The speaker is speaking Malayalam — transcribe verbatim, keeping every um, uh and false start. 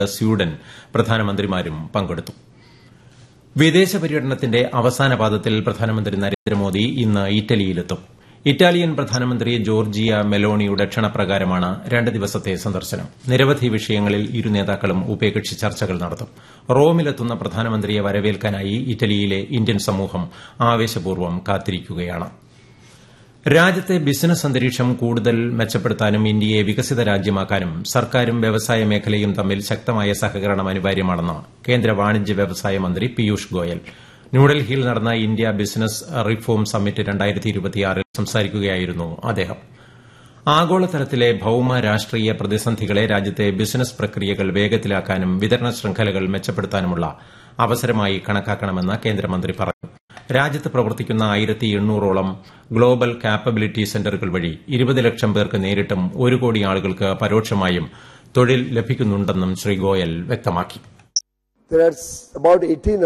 സ്വീഡൻ പ്രധാനമന്ത്രിമാരും പങ്കെടുത്തു. വിദേശ പര്യടനത്തിന്റെ അവസാന പാദത്തിൽ പ്രധാനമന്ത്രി നരേന്ദ്രമോദി ഇന്ന് ഇറ്റലിയിലെത്തും. ഇറ്റാലിയൻ പ്രധാനമന്ത്രി ജോർജിയ മെലോണിയുടെ ക്ഷണപ്രകാരമാണ് രണ്ട് ദിവസത്തെ സന്ദർശനം. നിരവധി വിഷയങ്ങളിൽ ഇരു നേതാക്കളും ഉഭയകക്ഷി ചർച്ചകൾ നടത്തും. റോമിലെത്തുന്ന പ്രധാനമന്ത്രിയെ വരവേൽക്കാനായി ഇറ്റലിയിലെ ഇന്ത്യൻ സമൂഹം ആവേശപൂർവ്വം കാത്തിരിക്കുകയാണ്. രാജ്യത്തെ ബിസിനസ് അന്തരീക്ഷം കൂടുതൽ മെച്ചപ്പെടുത്താനും ഇന്ത്യയെ വികസിത രാജ്യമാക്കാനും സർക്കാരും വ്യവസായ മേഖലയും തമ്മിൽ ശക്തമായ സഹകരണം അനിവാര്യമാണെന്ന് കേന്ദ്ര വാണിജ്യ വ്യവസായ മന്ത്രി പീയൂഷ് ഗോയൽ. ന്യൂഡൽഹിയിൽ നടന്ന ഇന്ത്യ ബിസിനസ് റിഫോം സമ്മിറ്റ് രണ്ടായിരത്തി ഇരുപത്തിയാറിൽ സംസാരിക്കുകയായിരുന്നു അദ്ദേഹം. ആഗോളതലത്തിലെ ഭൌമ രാഷ്ട്രീയ പ്രതിസന്ധികളെ രാജ്യത്തെ ബിസിനസ് പ്രക്രിയകൾ വേഗത്തിലാക്കാനും വിതരണ ശൃംഖലകൾ മെച്ചപ്പെടുത്താനുമുള്ള അവസരമായി കണക്കാക്കണമെന്ന് കേന്ദ്രമന്ത്രി പറഞ്ഞു. രാജ്യത്ത് പ്രവർത്തിക്കുന്ന ആയിരത്തി എണ്ണൂറോളം ഗ്ലോബൽ കാപ്പബിലിറ്റി സെന്ററുകൾ വഴി ഇരുപത് ലക്ഷം പേർക്ക് നേരിട്ടും ഒരു കോടി ആളുകൾക്ക് പരോക്ഷമായും തൊഴിൽ ലഭിക്കുന്നുണ്ടെന്നും ശ്രീ ഗോയൽ വ്യക്തമാക്കി.